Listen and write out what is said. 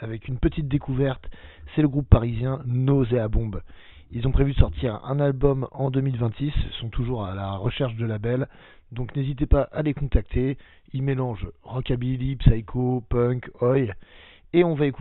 avec une petite découverte, c'est le groupe parisien Nauséabombe. Ils ont prévu de sortir un album en 2026, sont toujours à la recherche de labels, donc n'hésitez pas à les contacter. Ils mélangent rockabilly, psycho, punk, oi, et on va écouter